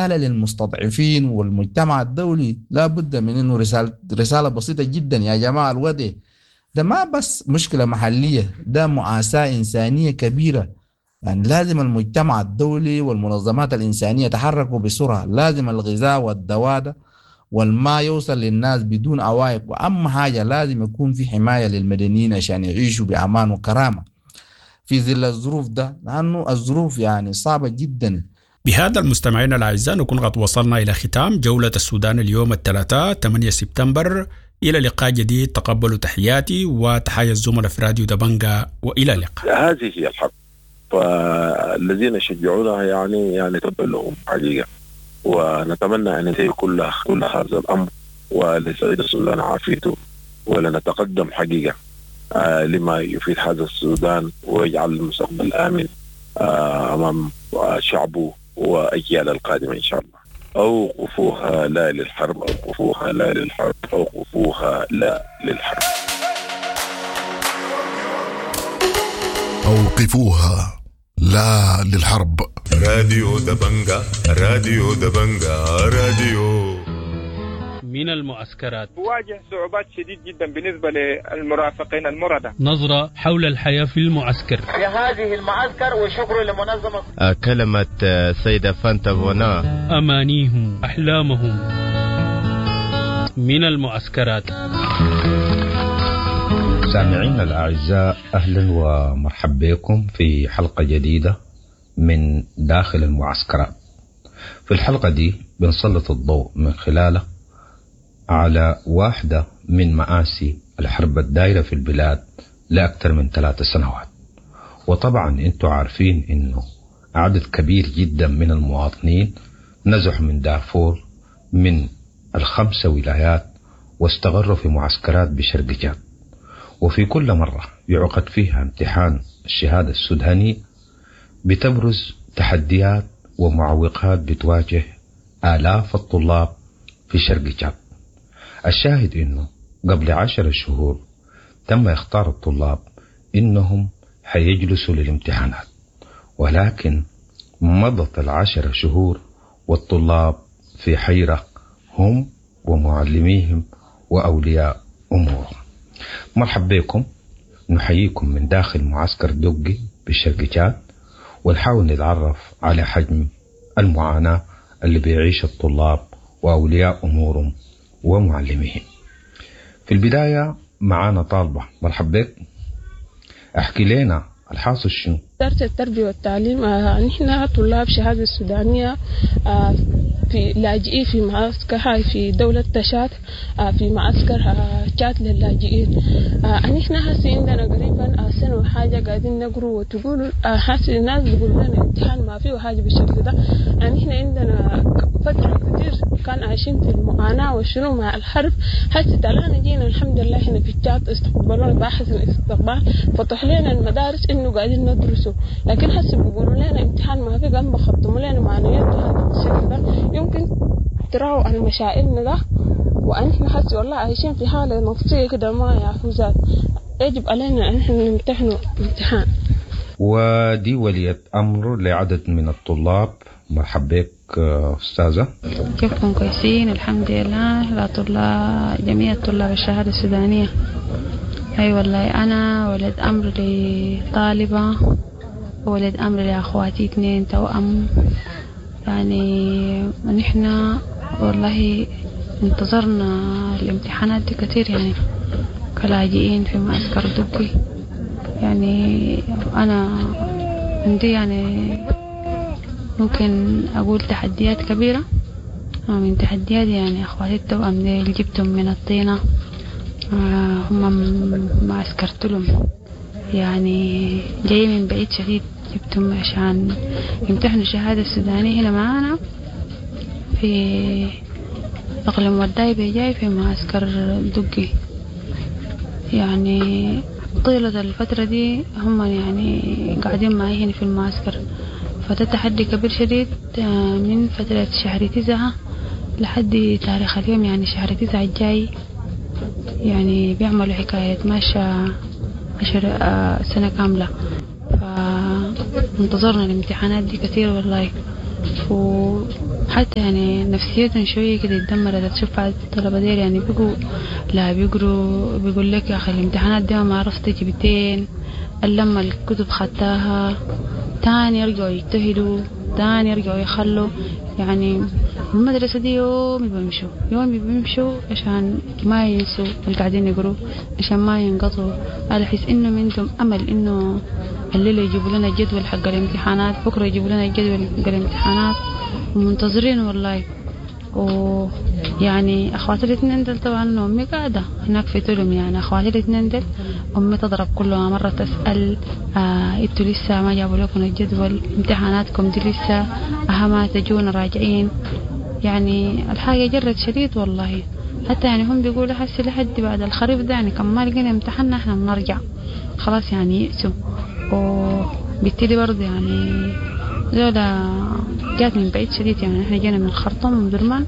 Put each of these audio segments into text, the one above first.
رسالة للمستضعفين والمجتمع الدولي. لا بد من أنه رسالة بسيطة جدا: يا جماعة الوضع ده ما بس مشكلة محلية، ده مأساة إنسانية كبيرة. يعني لازم المجتمع الدولي والمنظمات الإنسانية يتحركوا بسرعة. لازم الغذاء والدواء ده والماء يوصل للناس بدون عوائق، وأهم حاجة لازم يكون في حماية للمدنيين عشان يعيشوا بأمان وكرامة في ظل الظروف ده، لأنه الظروف يعني صعبة جدا. بهذا المستمعين الأعزاء نكون قد وصلنا إلى ختام جولة السودان اليوم الثلاثاء 8 سبتمبر. إلى لقاء جديد، تقبلوا تحياتي وتحية الزملاء في راديو دبنجة، وإلى اللقاء. هذه هي الحرب، فالذين يشجعونها يعني تبقى لهم حقيقة، ونتمنى أن ينتهي كل هذا الأمر ولسعيد السودان عافيته، ولنتقدم حقيقة لما يفيد هذا السودان ويجعل المستقبل آمن أمام شعبه وأجيال القادمة إن شاء الله. أوقفوها لا للحرب، أوقفوها لا للحرب، أوقفوها لا للحرب. أوقفوها لا للحرب. راديو دبنجة، راديو دبنجة، راديو. من المعسكرات تواجه صعوبات شديد جدا بالنسبة للمرافقين المردة. نظرة حول الحياة في المعسكر. في هذه المعسكر وشكر لمنظمة كلمة سيدة فانتا فونا. أمانيهم، أحلامهم. من المعسكرات. سامعين الأعزاء، أهلا ومرحبا بكم في حلقة جديدة من داخل المعسكرات. في الحلقة دي بنسلط الضوء من خلاله على واحدة من مآسي الحرب الدائرة في البلاد لأكثر من 3 سنوات. وطبعا انتوا عارفين انه عدد كبير جدا من المواطنين نزحوا من دارفور من 5 ولايات واستقروا في معسكرات بشرق جاد، وفي كل مرة يعقد فيها امتحان الشهادة السوداني بتبرز تحديات ومعوقات بتواجه آلاف الطلاب في شرق جاد. الشاهد انه قبل 10 شهور تم اختار الطلاب انهم حيجلسوا للامتحانات، ولكن مضت 10 شهور والطلاب في حيرة، هم ومعلميهم وأولياء أمورهم. مرحبا بكم، نحييكم من داخل معسكر دقي بالشرق جاد، ونحاول نتعرف على حجم المعاناة اللي بيعيش الطلاب وأولياء أمورهم ومعلميهم. في البداية معانا طالبة. مرحبا بك، احكي لنا الحاصل شنو؟ إدارة التربية والتعليم نحن طلاب شهادة السودانية في لاجئين في معسكر هاي في دولة تشاد، في معسكر تشاد للاجئين. نحن هسي عندنا قريبا سنة وحاجة قاعدين نقروا، وتقول هسي الناس بيقولوا لنا امتحان ما فيه حاجة بالشكل ده. نحن عندنا فترة كتير كان عايشين في المعاناة والشنو مع الحرب. هسي تعالى جينا الحمد لله هنا في تشاد استقبلونا بأحسن الاستقبال، فتح لنا المدارس إنه قاعدين ندرسوا، لكن هسه بيقولوا لنا امتحان ما في، قام بخطموا لنا معنويات هذا الشيء ده. يمكن تراوا عن مشاعرنا ده، وأنحن هسه والله عايشين في حالة نفسية كده ما يعرفوزات. يجب علينا أن نحن نمتحنوا امتحان. ودي ولية أمر لعدد من الطلاب. مرحبا بك أستاذة. كيفكم؟ كويسين الحمد لله. جميع طلاب الشهادة السودانية. أي والله أنا ولد أمر لطالبة، وولد أمر لأخواتي 2 توأم. يعني نحن والله انتظرنا الامتحانات دي كتير، يعني كلاجئين في معسكر دقي. يعني أنا عندي يعني ممكن أقول تحديات كبيرة. من تحديات يعني أخواتي التوأم دي اللي جبتهم من الطينة، هم ما عسكرت لهم، يعني جاي من بعيد شديد، جبتهم عشان يمتحنوا الشهادة السودانية هنا معانا في أقليم وداي بيجاي في معسكر دقي. يعني طيلة الفترة دي هم يعني قاعدين معي هنا في المعسكر، فده تحدي كبير شديد من فترة شهر 9 لحد تاريخ اليوم، يعني شهر 9 الجاي. يعني بيعملوا حكاية ماشى 10 سنة كاملة، فانتظرنا الامتحانات دي كثير والله. وحتى يعني نفسيتهم شوية كده اتدمرت. تشوف بعض الطلبة دير يعني بيقوا لا بيقروا بيقول لك يا أخي الامتحانات دي ما عرفت جبتين، لما الكتب خدتها تاني يرجعوا يجتهدوا، تاني يرجعوا يخلوا يعني المدرسة دي يوم بيمشوا عشان ما ينسوا اللي قاعدين يقروا، عشان ما ينقطعوا. على حس إنه منهم أمل إنه الليلة يجيبوا لنا الجدول حق الامتحانات، بكرة يجيبوا لنا الجدول حق الامتحانات، ومنتظرين والله. ويعني أخواتي الاثنين دل طبعا أمي قاعدة هناك في تلم، يعني أخواتي الاثنين دل أمي تضرب كل مرة تسأل انتوا لسه ما جابوا لكم الجدول، امتحاناتكم دي لسه ما تجون راجعين. يعني الحاجة جرت شديد والله. حتى يعني هم بيقولوا حسي لحد بعد الخريف ده يعني كم ما لقينا امتحاننا احنا بنرجع خلاص يعني يأسوا. وبالتالي برضه يعني زولا جات من بعيد شديد، يعني احنا جينا من الخرطوم من درمان،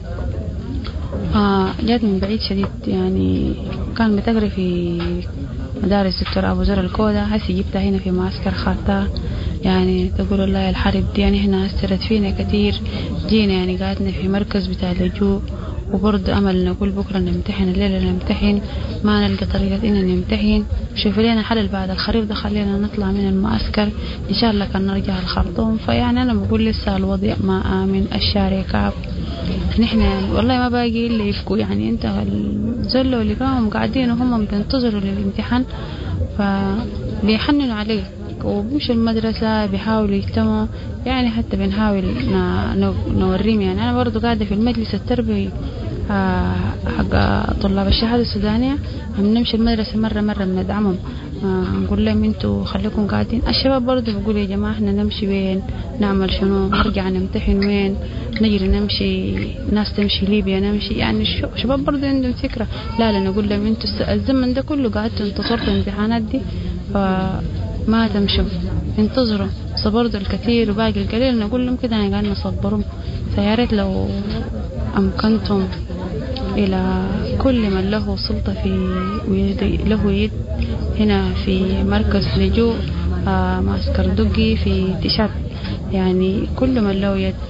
جات من بعيد شديد. يعني كان بتقري في مدارس دكتور أبو زر الكودة، هسي جبتها هنا في معسكر خاطة. يعني تقول الله الحرب دي يعني هنا أثرت فينا كتير. جينا يعني قاعدنا في مركز بتاع اللجوء، وبرضه أمل نقول بكرة نمتحن، الليلة نمتحن، ما نلقى طريقة إننا نمتحن. شوف لنا حل بعد الخريف ده، خلينا نطلع من المعسكر إن شاء الله كان نرجع الخرطوم. فيعني أنا بقول لسه الوضع ما آمن، الشارع كعب. نحن يعني والله ما باقي إلا يفكوا. يعني أنت الزلة اللي قاموا قاعدين وهم بينتظروا للامتحان فبيحننوا عليه، وبمشوا المدرسة بيحاولوا يجتمعوا. يعني حتى بنحاول نوريهم. يعني أنا برضو قاعدة في المجلس التربوي حق طلاب الشهادة السودانية، نمشي المدرسة مرة بندعمهم، نقول لهم انتوا خليكم قاعدين. الشباب برضو بيقول يا جماعة احنا نمشي وين، نعمل شنو، نرجع نمتحن وين، نجري نمشي، ناس تمشي ليبيا نمشي. يعني الشباب برضو عندهم فكرة. لا نقول لهم انتوا الزمن ده كله قاعدتوا انتصرتوا الامتحانات دي، ما تمشوا، انتظروا. صبروا الكثير وباقي القليل. نقول لهم كده أنا قاعد نصبرهم. فياريت لو أمكنتم إلى كل من له سلطة في له يد هنا في مركز لجوء معسكر دقي في تشاد، يعني كل من له يد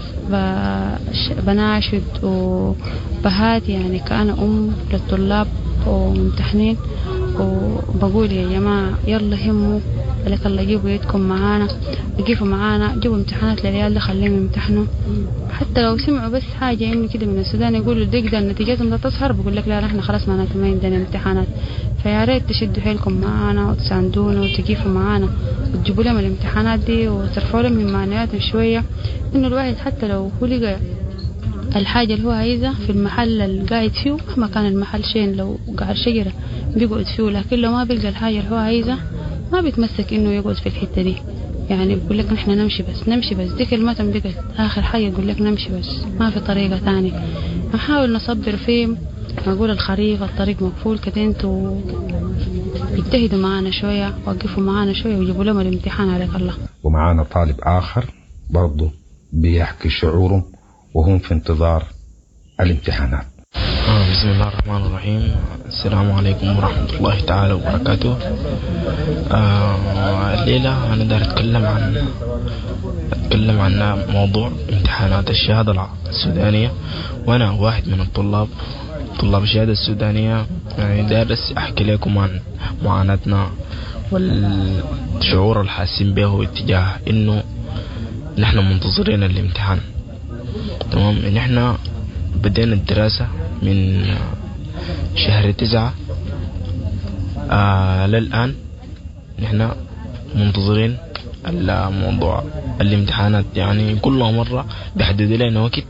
بناشد وبهات. يعني كأنا للطلاب وممتحنين، وبقول يا جماعة يلا هموا لك الله، جيبوا يدكم معانا، يقفوا معانا، جيبوا امتحانات للعيال ده خليهم يمتحنوا. حتى لو سمعوا بس حاجة إنه كده من السودان يقولوا دقيقة نتيجتهم ده تظهر، بقول لك لا نحن خلاص ما عندنا امتحانات. فيا ريت تشدوا حيلكم معانا وتساندونا وتقفوا معانا وتجيبوا لهم الامتحانات دي وترفعوا لهم من معنوياتهم شوية. إنه الواحد حتى لو هو لقى الحاجة اللي هو عايزة في المحل اللي قاعد فيه، مهما كان المحل شين، لو قاعد شجرة بيقعد فيه، لكن لو ما بيلقى الحاجة اللي هو عايزة ما بيتمسك إنه يقعد في الحتة دي. يعني بيقول لك نحن نمشي بس دي كلمتهم بقت آخر حاجة، يقول لك نمشي بس ما في طريقة تانية. نحاول نصبر فيه، نقول الخريف الطريق مقفول كده، انتوا يجتهدوا معانا شوية، وقفوا معانا شوية ويجيبوا لهم الامتحان عليك الله. ومعانا طالب آخر برضو بيحكي شعوره وهم في انتظار الامتحانات. بسم الله الرحمن الرحيم. السلام عليكم ورحمة الله تعالى وبركاته. الليلة أنا داير أتكلم عن موضوع امتحانات الشهادة السودانية، وأنا واحد من طلاب الشهادة السودانية. يعني دارس أحكي لكم عن معاناتنا والشعور الحاسين به اتجاه إنه نحن منتظرين الامتحان. تمام. نحن بدينا الدراسة من شهر 9 للآن نحن منتظرين الموضوع الامتحانات. يعني كل مرة بيحدد لنا وقت،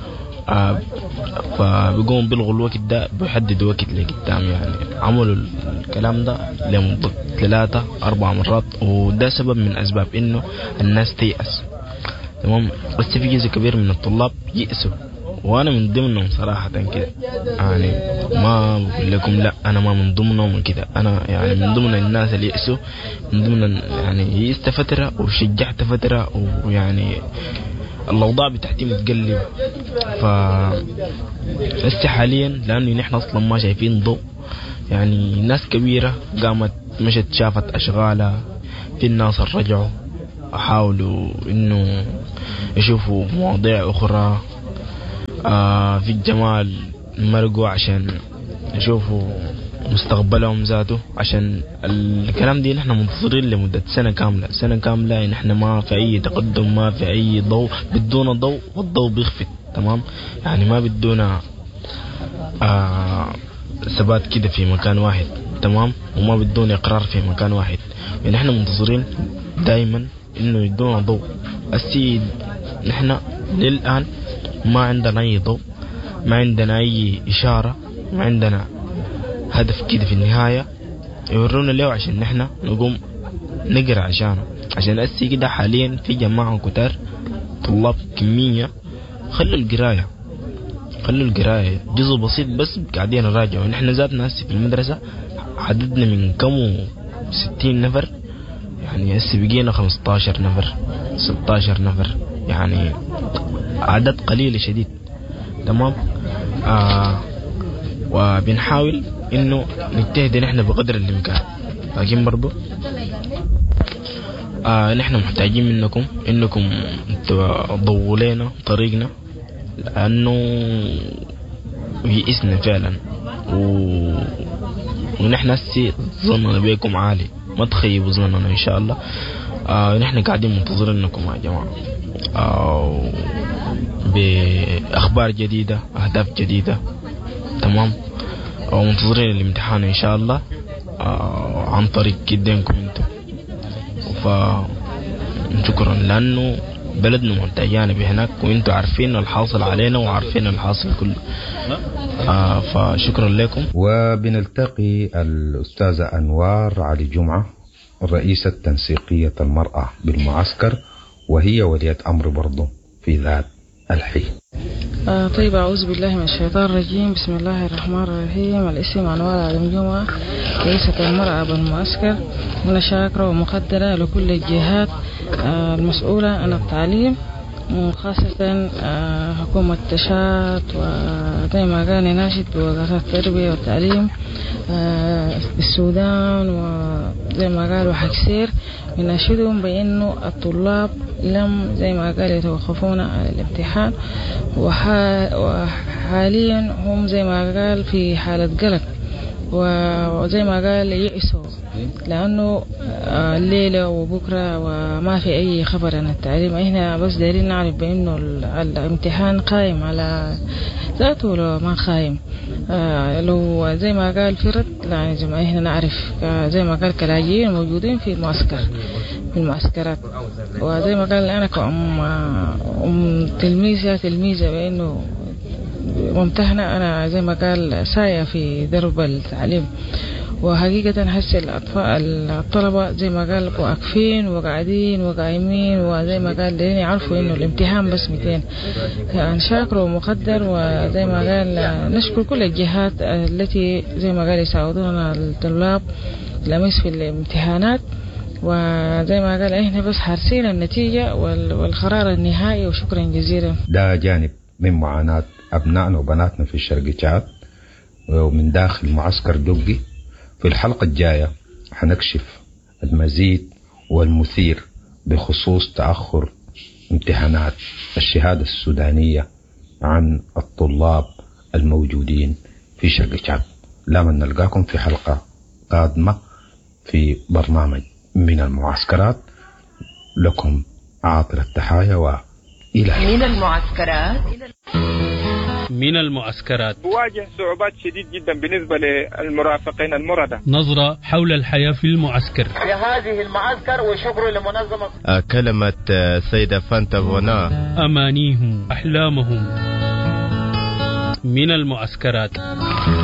فبيقوم بيلغوا الوقت ده، بيحددوا وقت لقدام. يعني عملوا الكلام ده لمدة 3-4 مرات، وده سبب من أسباب إنه الناس تيأس. تمام. بس في جزء كبير من الطلاب يأسوا، وانا من ضمنهم صراحة كده. يعني ما بقول لكم لا انا ما من ضمنهم كده، انا يعني من ضمن الناس اللي يأسوا، من ضمن يعني يئست فترة وشجعت فترة، ويعني الاوضاع بتاعتي متقلبة. هسه حاليا لانه نحن اصلا ما شايفين ضوء، يعني ناس كبيرة قامت مشت شافت اشغالها، في الناس رجعوا حاولوا انه يشوفوا مواضيع اخرى. في الجمال مرقوا عشان يشوفوا مستقبلهم ذاته. عشان الكلام دي نحن منتظرين لمدة سنة كاملة نحن ما في أي تقدم، ما في أي ضوء، بدون ضوء والضوء بيخفت. تمام، يعني ما بدونا ثبات كده في مكان واحد. تمام، وما بدون إقرار في مكان واحد. يعني نحن منتظرين دائما إنه يدونا ضوء. السيد نحن للآن ما عندنا أي ضوء، ما عندنا أي إشارة، ما عندنا هدف كده في النهاية يورونا له عشان نحن نقوم نقرأ عشانه. عشان السي كده حاليا في جماعة كتار طلاب كمية خلوا القراية جزء بسيط بس قاعدين نراجعوا. نحن ذاتنا هسه في المدرسة عددنا من كم 60 نفر، يعني هسه بقينا 15 نفر 16 نفر، يعني عدد قليل شديد. تمام، وبنحاول انه نجتهد نحن بقدر الامكان، لكن برضو نحن محتاجين منكم انكم تضووا لنا طريقنا، لانه يئسنا فعلا ونحن هسه ظننا بيكم عالي، ما تخيبوا ظننا ان شاء الله. نحن قاعدين منتظرينكم يا جماعة بأخبار جديدة، أهداف جديدة. تمام، ومنتظرين الامتحان إن شاء الله عن طريق جدينكم انتم. فشكرا، لأنه بلدنا محتاجانا بهناك، وانتم عارفين الحاصل علينا وعارفين الحاصل كله. فشكرا لكم. وبنلتقي الأستاذة أنوار علي جمعة، رئيسة تنسيقية المرأة بالمعسكر، وهي ولية أمر برضو في ذات الحين. طيب، أعوذ بالله من الشيطان الرجيم. بسم الله الرحمن الرحيم. الاسم أنوار علي جمعة، رئيسة المرأة بالمعسكر. أنا شاكرة ومقدرة لكل الجهات المسؤولة عن التعليم، وخاصة حكومة تشات، وزي ما قال ناشد بوزارة التربية والتعليم بالسودان، وزي ما قالوا حكسير بناشدهم بأنه الطلاب لم زي ما قال يتوقفون على الامتحان، وحاليا هم زي ما قال في حالة قلق، وزي ما قال يئسوا لأنه الليلة وبكرة وما في أي خبر عن التعليم. إحنا بس دايرين نعرف بأنه الامتحان قائم على ذاته ولا ما قائم. لو زي ما قال فرد لا، زي ما إحنا نعرف زي ما قال كلاجئين موجودين في المعسكر، في المعسكرات. وزي ما قال أنا كأم تلميذة بأنه ممتحنة، أنا زي ما قال ساية في درب التعليم. وحقيقة هسه الطلبة زي ما قال واقفين وقاعدين وقايمين، وزي ما قال لين يعرفوا إنه الامتحان بس 200. يعني شاكر ومقدر، وزي ما قال نشكر كل الجهات التي زي ما قال يساعدونا الطلاب لمس في الامتحانات. وزي ما قال إحنا بس حارسين النتيجة والقرار النهائي، وشكرا جزيلا. ده جانب من معاناة أبنائنا وبناتنا في الشرق تشاد ومن داخل معسكر دقي. في الحلقة الجاية حنكشف المزيد والمثير بخصوص تأخر امتحانات الشهادة السودانية عن الطلاب الموجودين في شرق تشاد. لما نلقاكم في حلقة قادمة في برنامج من المعسكرات. لكم عاطر التحايا وإلى من المعسكرات. من المعسكرات بواجه صعوبات شديد جدا بالنسبة للمرافقين المردة. نظرة حول الحياة في المعسكر. في هذه المعسكر، وشكر لمنظمة كلمة سيدة فانتافونا. أمانيهم أحلامهم من المعسكرات.